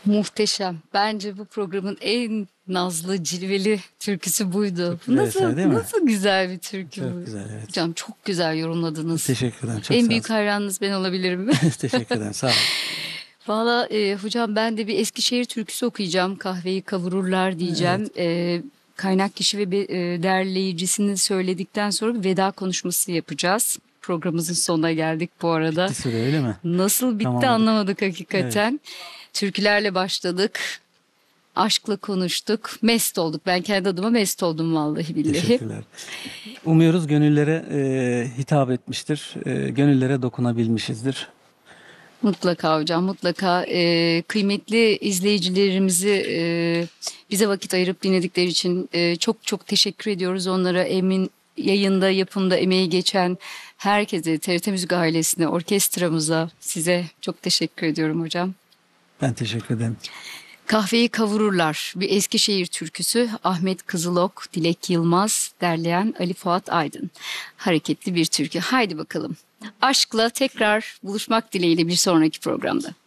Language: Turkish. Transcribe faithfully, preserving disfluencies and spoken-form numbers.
Muhteşem. Bence bu programın en nazlı, cilveli türküsü buydu. Çok Bu güzel Nasıl eser değil mi? nasıl güzel bir türkü Çok bu. güzel, evet. Hocam çok güzel yorumladınız. Teşekkür ederim. Çok En sağ ol. büyük hayranınız ben olabilirim. Teşekkür ederim. Sağ ol. Valla e, hocam ben de bir Eskişehir türküsü okuyacağım. Kahveyi kavururlar Evet. diyeceğim. E, kaynak kişi ve be- e, derleyicisini söyledikten sonra bir veda konuşması yapacağız. Programımızın sonuna geldik bu arada. Bitti süre öyle mi? Nasıl bitti Tamamladık. anlamadık Evet. hakikaten. Türkülerle başladık. Aşkla konuştuk. Mest olduk. Ben kendi adıma mest oldum vallahi billahi. Teşekkürler. Umuyoruz gönüllere e, hitap etmiştir. E, gönüllere dokunabilmişizdir. Mutlaka hocam, mutlaka. Ee, kıymetli izleyicilerimizi e, bize vakit ayırıp dinledikleri için e, çok çok teşekkür ediyoruz. Onlara emin yayında, yapımda emeği geçen herkese, T R T Müzik ailesine, orkestramıza, size çok teşekkür ediyorum hocam. Ben teşekkür ederim. Kahveyi kavururlar. Bir Eskişehir türküsü. Ahmet Kızılok, Dilek Yılmaz, derleyen Ali Fuat Aydın. Hareketli bir türkü. Haydi bakalım. Aşkla tekrar buluşmak dileğiyle bir sonraki programda.